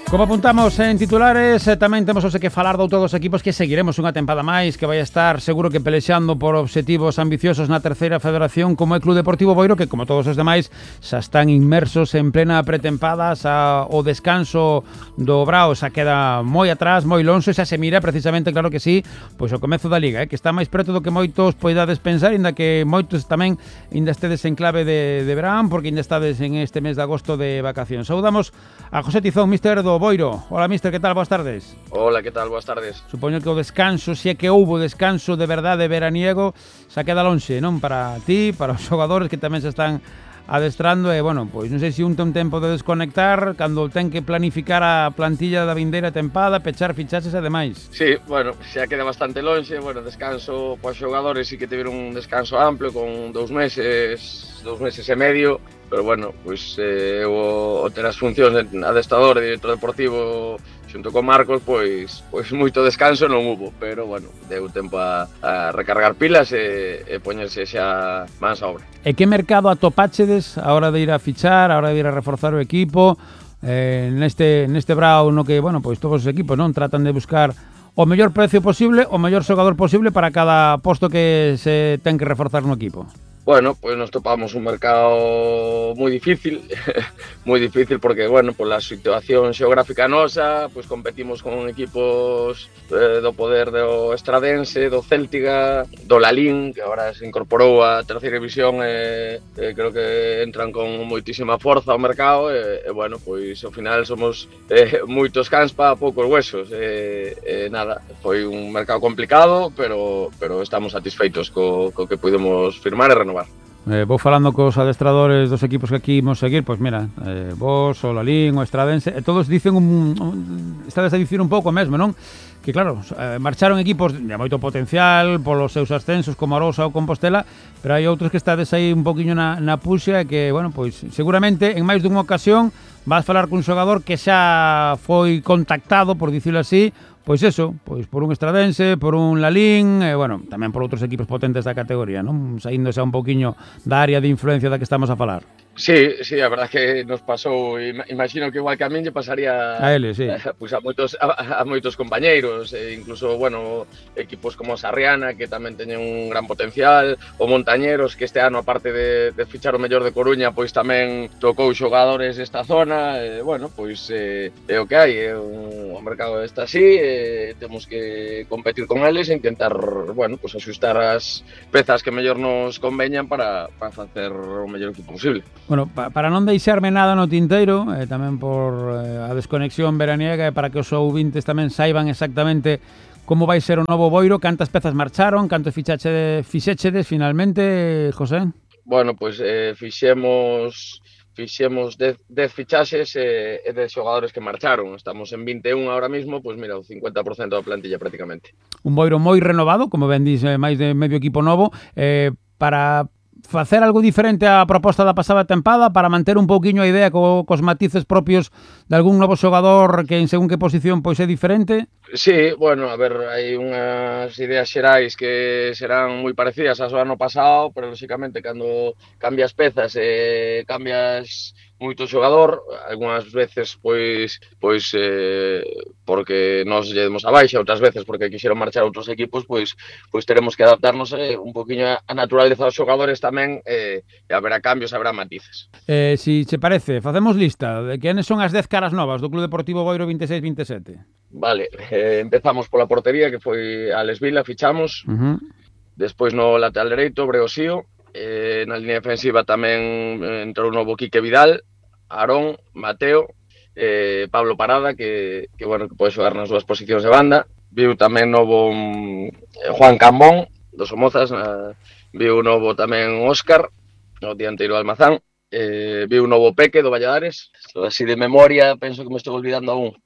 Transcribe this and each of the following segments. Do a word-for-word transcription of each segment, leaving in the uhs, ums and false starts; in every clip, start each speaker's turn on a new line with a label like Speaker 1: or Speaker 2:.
Speaker 1: Como apuntamos en titulares, eh, tamén temos hoxe que falar de todos os equipos que seguiremos unha tempada máis, que vai estar seguro que pelexando por obxectivos ambiciosos na terceira federación, como é Club Deportivo Boiro, que como todos os demais xa están inmersos en plena pretempada. Xa o descanso do Brao xa queda moi atrás, moi lonxe, xa se mira precisamente, claro que sí, pois o comezo da Liga, eh, que está máis preto do que moitos poidades pensar, inda que moitos tamén ainda estedes en clave de, de verán, porque ainda estades en este mes de agosto de vacacións. Saudamos a José Tizón, míster do Boiro. Hola, míster, que tal? Boas tardes.
Speaker 2: Hola, que tal? Boas tardes.
Speaker 1: Supoño que o descanso, se é que houbo descanso de verdade veraniego, xa queda lonxe, non? Para ti, para os xogadores que tamén se están adestrando e, bueno, pois non sei se un ten tempo de desconectar cando ten que planificar a plantilla da vindeira tempada, pechar fichaxes e demais.
Speaker 2: Sí, bueno, xa queda bastante lonxe, bueno, descanso para os xogadores, sí que tiveron un descanso amplio con dous meses, dous meses e medio, pero bueno, pois eh, o, o ter as funcións de adestrador e director deportivo xunto con Marcos, pois pois moito descanso non hubo, pero bueno, deu tempo a, a recargar pilas e, e poñerse xa máis a obra.
Speaker 1: E que mercado atopáchedes a hora de ir a fichar, a hora de ir a reforzar o equipo, eh, neste, neste Brao no que, bueno, pois todos os equipos non tratan de buscar o mellor precio posible, o mellor xogador posible para cada posto que se ten que reforzar no equipo?
Speaker 2: Bueno, pues nos topamos un mercado moi difícil, moi difícil porque, bueno, pola situación xeográfica nosa, pues competimos con equipos eh, do poder do Estradense, do Céltiga, do Lalín, que agora se incorporou a terceira división e eh, creo que entran con moitísima forza ao mercado e, e bueno, pois ao final somos eh, moitos cans para poucos huesos e, e nada, foi un mercado complicado, pero, pero estamos satisfeitos co, co que pudemos firmar e renovar.
Speaker 1: Eh, vou falando cos adestradores dos equipos que aquí imos seguir, pois mira, eh, vos, o Lalín, o Estradense, e todos dicen un, un estades a dicir un pouco mesmo, non? Que claro, eh, marcharon equipos de moito potencial polos seus ascensos como Arosa ou Compostela, pero hai outros que estades aí un poquinho na, na puxa e que, bueno, pois seguramente en máis dunha ocasión vas falar cun xogador que xa foi contactado, por dicilo así, pois eso, pois por un Estradense, por un Lalín, e, bueno, tamén por outros equipos potentes da categoría, non? Saíndose a un poquinho da área de influencia da que estamos a falar.
Speaker 2: Sí, sí, a verdad que nos pasou, imagino que igual que a min lle pasaría
Speaker 1: a ele, sí.
Speaker 2: Pues a moitos a, a moitos compañeiros, e incluso, bueno, equipos como Sarriana, que tamén teñen un gran potencial, o Montañeros, que este ano, aparte de, de fichar o mellor de Coruña, pois tamén tocou xogadores desta zona, e, bueno, pois eh, é o que hai, é un, o mercado está así, e temos que competir con eles e intentar, bueno, pois axustar as pezas que mellor nos conveñan para, para facer o mellor equipo posible.
Speaker 1: Bueno, pa, para non deixarme nada no tinteiro, eh, tamén por eh, a desconexión veraniega e para que os ouvintes tamén saiban exactamente como vai ser o novo Boiro, cantas pezas marcharon, cantos fichache, fixéchedes finalmente, José?
Speaker 2: Bueno, pois pues, eh, fixemos fixemos dez fichaxes e, e dez xogadores que marcharon. Estamos en vinte e un ahora mismo, pois pues mira, o cincuenta por cento da plantilla prácticamente.
Speaker 1: Un Boiro moi renovado, como ben dís, eh, máis de medio equipo novo, eh, para facer algo diferente á proposta da pasada tempada, para manter un pouquiño a idea co, cos matices propios de algún novo xogador que en según que posición pois é diferente?
Speaker 2: Sí, bueno, a ver, hai unhas ideas xerais que serán moi parecidas ás do ano pasado, pero lóxicamente cando cambias pezas e eh, cambias moito xogador, algunhas veces pois pois eh, porque nos lle demos a baixa, outras veces porque quixeron marchar outros equipos, pois pois teremos que adaptarnos eh, un poquinho a naturaleza dos xogadores tamén, eh, e haberá cambios, haberá matices.
Speaker 1: Eh, si che parece, facemos lista de quenes son as dez caras novas do Club Deportivo Boiro vinte e seis vinte e sete.
Speaker 2: Vale, eh, empezamos pola portería, que foi a Alex Vila, fichamos. Uh -huh. Despois no lateral dereito, Breosío. Eh, na línea defensiva tamén entrou o novo Quique Vidal, Aarón, Mateo, eh, Pablo Parada, que, que, bueno, que pode xogar nas dúas posicións de banda. Viu tamén novo um, Juan Cambón, dos Somozas. Uh, viu novo tamén Óscar, o dianteiro Almazán. Eh, viu novo Peque, do Valladares. So, así de memoria, penso que me estou olvidando a un.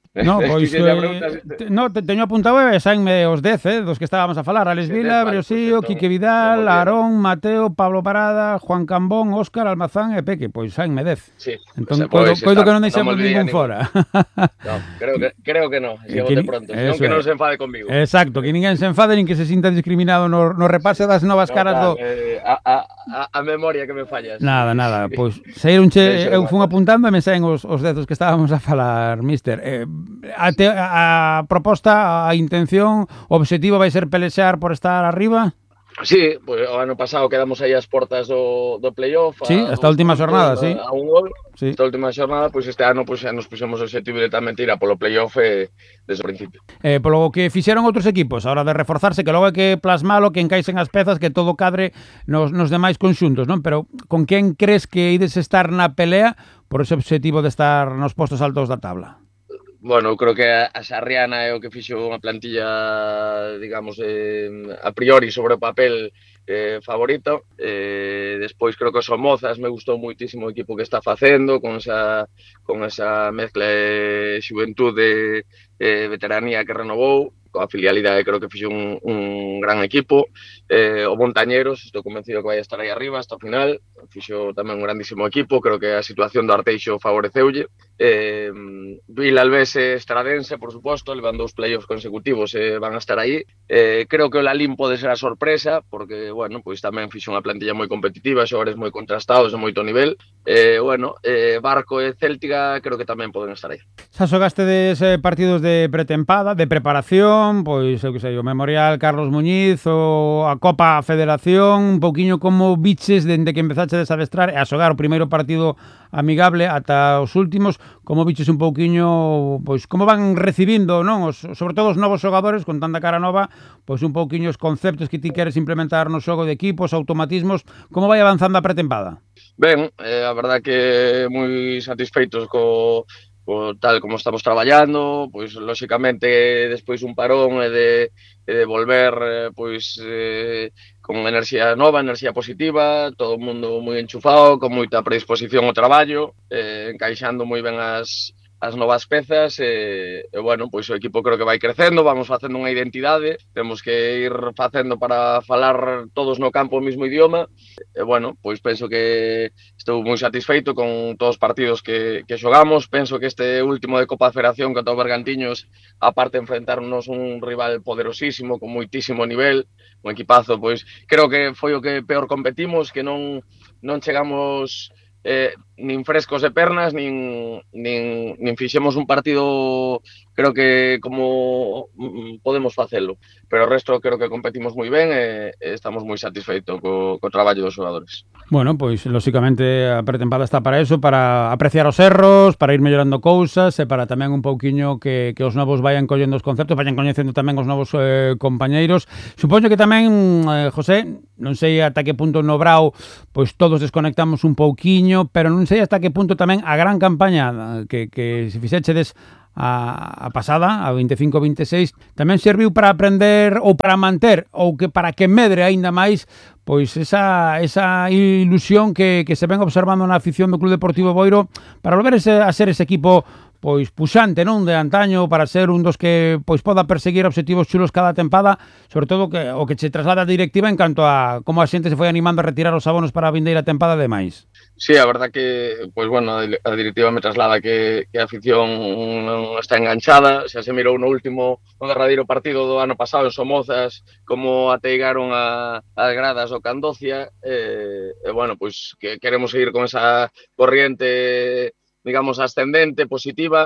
Speaker 1: No, pois eh, te, no, te, teño apuntado e saenme os dez, eh, dos que estábamos a falar, Alex Vila,
Speaker 2: Vale,
Speaker 1: Briosío,
Speaker 2: pues
Speaker 1: Quique
Speaker 2: entón,
Speaker 1: Vidal,
Speaker 2: vamos bien.
Speaker 1: Aarón, Mateo, Pablo Parada, Juan Cambón, Óscar, Almazán e Peque, pois saenme dez.
Speaker 2: Sí,
Speaker 1: Entón,
Speaker 2: pues,
Speaker 1: coido,
Speaker 2: pois
Speaker 1: coido
Speaker 2: está,
Speaker 1: que non
Speaker 2: non me
Speaker 1: deixemos
Speaker 2: olvidei a
Speaker 1: ningún
Speaker 2: ningún.
Speaker 1: fora.
Speaker 2: No, creo que, creo que no, si
Speaker 1: Que,
Speaker 2: bote
Speaker 1: que,
Speaker 2: pronto, senón
Speaker 1: eso
Speaker 2: que non
Speaker 1: é.
Speaker 2: se enfade comigo.
Speaker 1: Exacto, que ninguén se enfade nin que se sinta discriminado no, no repase das novas
Speaker 2: No,
Speaker 1: caras
Speaker 2: tal,
Speaker 1: do...
Speaker 2: eh, a, a, a, a memoria que me falla,
Speaker 1: Nada,
Speaker 2: si,
Speaker 1: nada,
Speaker 2: si,
Speaker 1: pois saíronche,
Speaker 2: deixo de
Speaker 1: eu fun
Speaker 2: matar.
Speaker 1: apuntando e me saen os, os dezos que estábamos a falar, mister. Eh, a, te, a, a proposta, a intención, o objetivo vai ser pelexar por estar arriba?
Speaker 2: Sí, pues o ano pasado quedamos aí ás portas do, do playoff
Speaker 1: Sí,
Speaker 2: a
Speaker 1: hasta a
Speaker 2: dous
Speaker 1: última
Speaker 2: puntos,
Speaker 1: xornada, sí.
Speaker 2: a, a un gol.
Speaker 1: Sí.
Speaker 2: Esta última xornada, pois pues este ano pues, xa nos puxemos o objetivo directamente ir a polo playoff eh, desde o principio.
Speaker 1: Eh, polo que fixeron outros equipos, a hora de reforzarse, que logo hai que plasmalo, que encaixen as pezas, que todo cadre nos, nos demais conxuntos, non? Pero con quen crees que ides estar na pelea por ese objetivo de estar nos postos altos da tabla?
Speaker 2: Bueno, eu creo que a Sarriana é o que fixo unha plantilla, digamos, eh, a priori sobre o papel eh, favorito. Eh, despois creo que o Somozas me gustou moitísimo o equipo que está facendo, con esa, con esa mezcla de xuventude eh, veteranía que renovou, coa filialidade creo que fixo un, un gran equipo. Eh, o Montañeros, estou convencido que vai estar aí arriba hasta o final, fixo tamén un grandísimo equipo, creo que a situación do Arteixo favoreceulle. Eh, Vilalbés e Estradense, por suposto, levando os playoffs consecutivos eh, van a estar aí. Eh, creo que o Lalín pode ser a sorpresa, porque, bueno, pois tamén fixo unha plantilla moi competitiva, xogadores moi contrastados de moito nivel. Eh, bueno, eh, Barco e Céltica creo que tamén poden estar aí.
Speaker 1: Xa xogastedes eh, partidos de pretempada, de preparación, pois, eu que sei, o Memorial Carlos Muñiz, o a Copa Federación, un pouquiño como biches dende que empezaste a adestrar e a xogar o primeiro partido amigable ata os últimos, como biches un pouquiño, pois como van recibindo, non, os, sobre todo os novos xogadores con tanta cara nova, pois un pouquiño os conceptos que ti queres implementar no xogo de equipos, automatismos, como vai avanzando a pretempada?
Speaker 2: Ben, eh, a verdad que moi satisfeitos co co tal como estamos traballando, pois lóxicamente despois un parón e de, e de volver eh, pois eh, con enerxía nova, enerxía positiva, todo o mundo moi enchufado, con moita predisposición ao traballo, eh, encaixando moi ben as as novas pezas e, e bueno, pois o equipo creo que vai crecendo, vamos facendo unha identidade, temos que ir facendo para falar todos no campo o mesmo idioma e bueno, pois penso que estou moi satisfeito con todos os partidos que, que xogamos, penso que este último de Copa Federación contra o Bergantiños, aparte de enfrentarnos un rival poderosísimo, con moitísimo nivel, un equipazo, pois creo que foi o que peor competimos, que non, non chegamos eh, nin frescos de pernas, nin, nin, nin fixemos un partido creo que como podemos facelo, pero o resto creo que competimos moi ben e, e estamos moi satisfeitos co, co traballo dos xogadores.
Speaker 1: Bueno, pois, lóxicamente, a pretempada está para eso, para apreciar os erros, para ir mellorando cousas e para tamén un pouquiño que, que os novos vayan collendo os conceptos, vayan coñecendo tamén os novos eh, compañeiros. Supoño que tamén, eh, José, non sei ata que punto no Brao, pois todos desconectamos un pouquiño, pero non sei ata que punto tamén a gran campaña que, que se fixéchedes a, a pasada, a veinticinco veintiséis, tamén serviu para aprender ou para manter, ou que para que medre aínda máis pois esa, esa ilusión que, que se ven observando na afición do Club Deportivo Boiro para volver ese, a ser ese equipo pois puxante, non, de antaño, para ser un dos que pois poda perseguir obxectivos chulos cada tempada, sobre todo que o que che traslada a directiva en canto a como a xente se foi animando a retirar os abonos para a vindeira tempada de máis.
Speaker 2: Sí, a verdad que, pois bueno, a directiva me traslada que, que a afición non está enganchada, xa se mirou no último, no derradeiro partido do ano pasado en Somozas, como ateigaron a, as gradas do Candocia, e, e bueno, pois que queremos seguir con esa corriente, digamos, ascendente, positiva,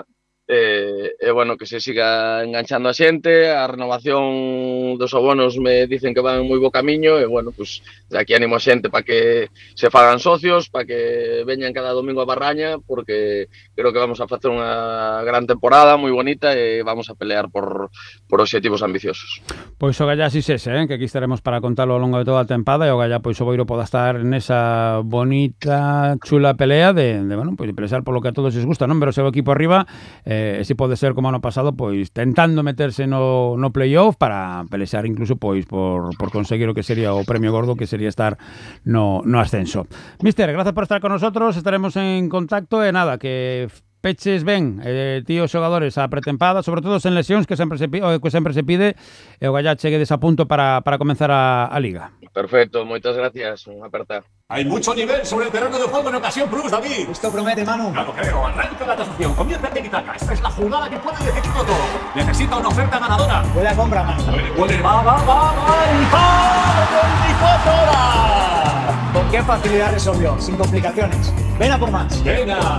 Speaker 2: e, e bueno, que se siga enganchando a xente, a renovación dos abonos me dicen que van en moi bo camiño, e bueno, pues de aquí animo a xente para que se fagan socios, para que veñan cada domingo a Barraña, porque creo que vamos a facer unha gran temporada, moi bonita, e vamos a pelear por, por obxectivos ambiciosos.
Speaker 1: Pois o gallá si sese, eh? Que aquí estaremos para contalo ao longo de toda a tempada, e o gallá pois o Boiro poda estar nesa bonita, chula pelea de, de bueno, pois de pelear polo que a todos les gusta, non? Ver o seu equipo arriba, eh, si pode ser como ano pasado, pois tentando meterse no, no playoff para pelear incluso pois por, por conseguir o que sería o premio gordo, que sería estar no, no ascenso. Mister, gracias por estar con nosotros, estaremos en contacto e nada, que peches ben, eh, ti os xogadores a pretempada, sobre todo sen lesións, que sempre se, o que sempre se pide, e o Gallá cheguedes a punto para, para comenzar a, a Liga.
Speaker 2: Perfecto, moitas gracias, unha aperta.
Speaker 3: Hay mucho nivel sobre el terreno de juego en ocasión plus, David.
Speaker 4: Esto promete, Manu.
Speaker 3: Ya lo creo, arranca la tasación, comienza el tiki-taka. Esta es la jugada que puede decidirlo todo. Necesita una oferta ganadora.
Speaker 4: Buena compra, Manu.
Speaker 3: Puede, puede, va, va, va, va, y va, veinticuatro horas.
Speaker 4: ¿Con qué facilidad resolvió? Sin complicaciones. Ven a por más.
Speaker 3: Venga.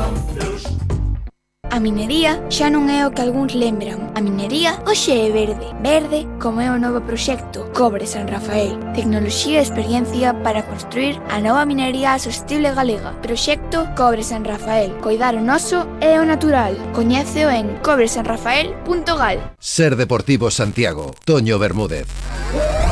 Speaker 5: A minería xa non é o que algúns lembran. A minería hoxe é verde. Verde como é o novo proxecto Cobre San Rafael. Tecnoloxía e experiencia para construir a nova minería sostible galega. Proxecto Cobre San Rafael. Coidar o noso e o natural. Coñéceo en cobre san rafael punto gal.
Speaker 6: Ser Deportivo Santiago. Toño Bermúdez.